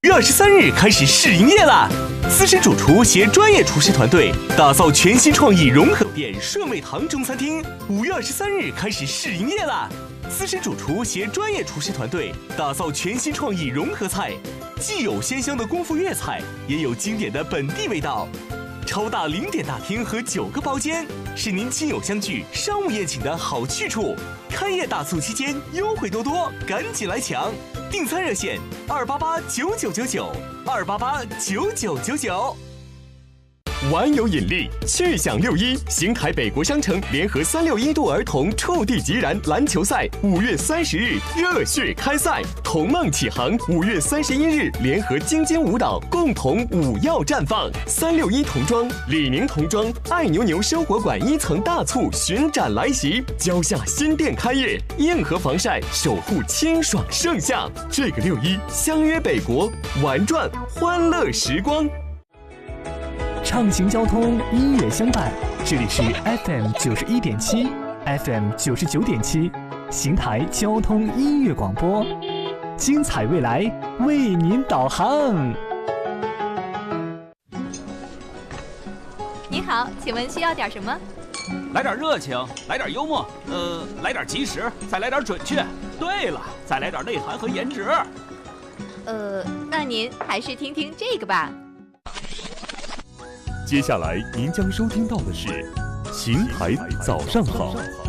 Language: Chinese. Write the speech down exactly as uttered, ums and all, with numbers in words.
月二十三日开始试营业啦！资深主厨携专业厨师团队，打造全新创意融合店顺味堂中餐厅。五月二十三日开始试营业啦！资深主厨携专业厨师团队，打造全新创意融合菜，既有鲜香的功夫粤菜，也有经典的本地味道。超大零点大厅和九个包间，是您亲友相聚、商务宴请的好去处。开业大促期间优惠多多，赶紧来抢！订餐热线：二八八九九九九，二八八九九九九。玩有引力，趣享六一！邢台北国商城联合三六一度儿童触地即燃篮球赛，五月三十日热血开赛，童梦启航。五月三十一日联合京津舞蹈共同舞耀绽放。三六一童装、李宁童装、爱牛牛生活馆一层大促巡展来袭，蕉下新店开业，硬核防晒守护清爽盛夏。这个六一相约北国，玩转欢乐时光。 畅行交通，音乐相伴。这里是 F M 九十一点七 ，F M 九十九点七，邢台交通音乐广播，精彩未来为您导航。 你好，请问需要点什么？ 来点热情，来点幽默，呃，来点及时，再来点准确。对了，再来点内涵和颜值。 呃，那您还是听听这个吧。 接下来您将收听到的是《邢台早上好》。